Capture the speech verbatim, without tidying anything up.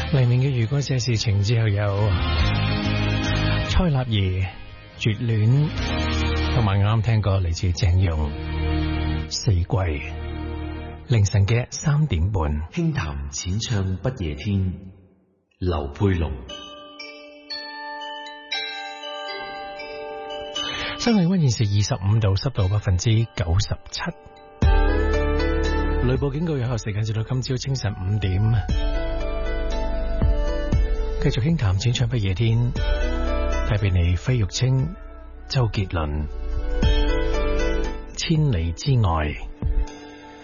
黎明嘅如果這事情之後有蔡立兒絕戀，同埋啱聽過嚟自鄭融四季。凌晨嘅三點半， 輕談淺唱不夜天，劉佩龍。 室氣溫現時二十五度，濕度百分之九十七。雷暴警告有效時間至到今朝清晨五點。繼續輕談淺唱不夜天，帶俾你費玉清、周杰倫千里之外。